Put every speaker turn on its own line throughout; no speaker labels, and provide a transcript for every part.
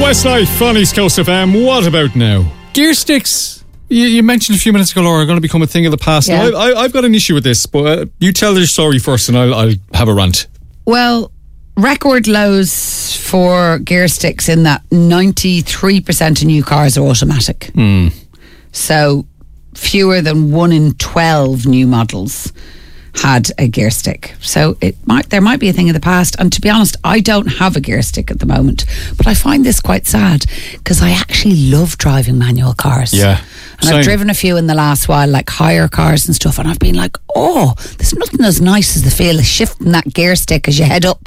Westlife on East Coast FM. What about now? Gear sticks. You mentioned a few minutes ago, Laura, are going to become a thing of the past.
Yeah.
Now, I've got an issue with this, but you tell your story first and I'll have a rant.
Well, record lows for gear sticks in that 93% of new cars are automatic. So fewer than 1 in 12 new models had a gear stick. So there might be a thing of the past. And to be honest, I don't have a gear stick at the moment. But I find this quite sad because I actually love driving manual cars.
Yeah.
And I've driven a few in the last while, like hire cars and stuff. And I've been like, oh, there's nothing as nice as the feel of shifting that gear stick as you head up.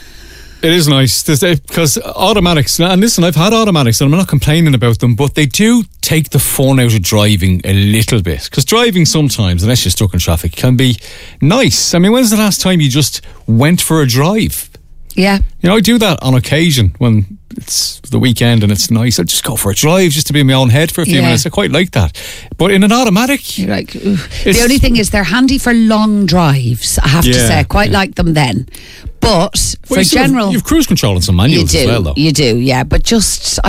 It is nice because automatics, and listen, I've had automatics and I'm not complaining about them, but they do take the fun out of driving a little bit. Because driving sometimes, unless you're stuck in traffic, can be nice. I mean, when's the last time you just went for a drive?
Yeah.
You know, I do that on occasion when it's the weekend and it's nice. I just go for a drive just to be in my own head for a few minutes. I quite like that. But in an automatic,
you're like, the only thing is they're handy for long drives, I have to say. I quite like them then. But for general,
you've cruise control and some manuals as well, though.
You do, yeah. But I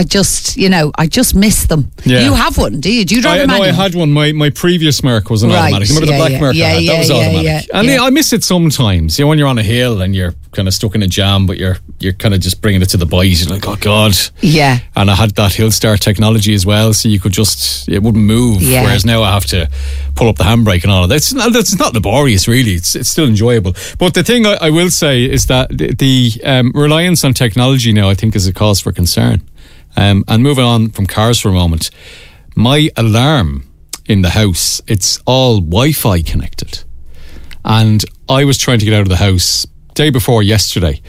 just miss them.
Yeah.
You have one, do you? Do you drive a manual?
No, I had one. My previous Merc was an automatic. Remember the black Merc I had? That was automatic. And I miss it sometimes. You know, when you're on a hill and you're kind of stuck in a jam, but you're kind of just bringing it to the bite. You're like, oh God.
Yeah.
And I had that hill start technology as well, so you could it wouldn't move. Yeah. Whereas now I have to pull up the handbrake and all of that. It's not laborious, really. It's still enjoyable. But the thing I will say is that the reliance on technology now, I think, is a cause for concern. And moving on from cars for a moment, my alarm in the house, it's all Wi-Fi connected. And I was trying to get out of the house day before yesterday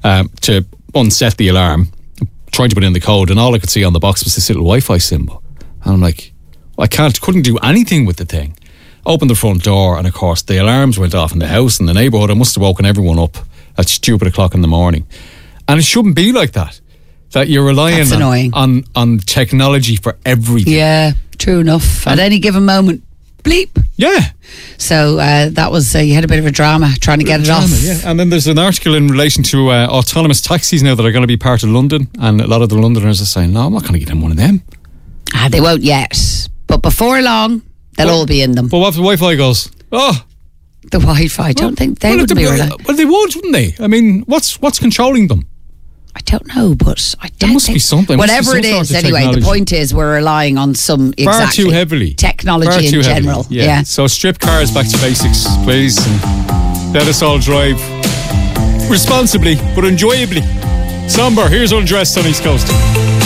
to unset the alarm, trying to put in the code, and all I could see on the box was this little Wi-Fi symbol. And I'm like, I couldn't do anything with the thing. Opened the front door, and of course the alarms went off in the house and the neighbourhood. I must have woken everyone up at stupid o'clock in the morning. And it shouldn't be like that you're relying on technology for everything.
Yeah, true enough. At any given moment, bleep.
Yeah.
So that was, you had a bit of a drama trying to get it off.
Yeah. And then there's an article in relation to autonomous taxis now that are going to be part of London, and a lot of the Londoners are saying, no, I'm not going to get in one of them.
They won't yet. But before long, they'll all be in them.
But what if the Wi-Fi goes? Oh,
the Wi-Fi, I don't think they would be reliable.
Well, they would, wouldn't they? I mean, what's controlling them?
I don't know, but
there must be something.
Whatever it is, anyway, the point is we're relying on some
far too heavily
technology in general. Yeah.
So strip cars back to basics, please, and let us all drive responsibly but enjoyably. Somber, here's Undressed on East Coast.